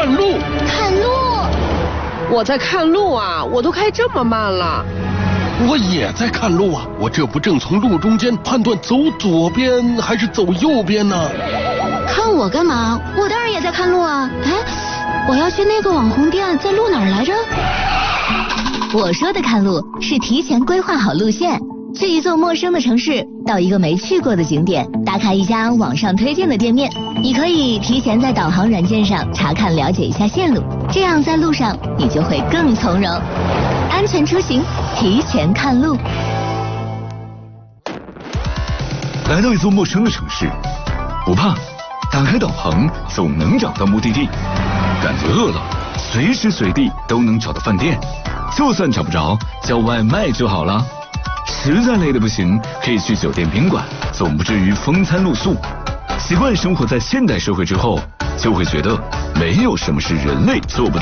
看路。 看路？ 我在看路啊，我都开这么慢了。 我也在看路啊，我这不正从路中间判断走左边还是走右边呢？ 看我干嘛？我当然也在看路啊。哎，我要去那个网红店，在路哪儿来着？ 我说的看路是提前规划好路线，去一座陌生的城市，到一个没去过的景点，打卡一家网上推荐的店面。你可以提前在导航软件上查看了解一下线路，这样在路上你就会更从容。安全出行，提前看路。 来到一座陌生的城市，不怕，打开导航总能找到目的地。感觉饿了，随时随地都能找到饭店，就算找不着，叫外卖就好了。实在累得不行，可以去酒店宾馆，总不至于风餐露宿。习惯生活在现代社会之后，就会觉得没有什么是人类做不到。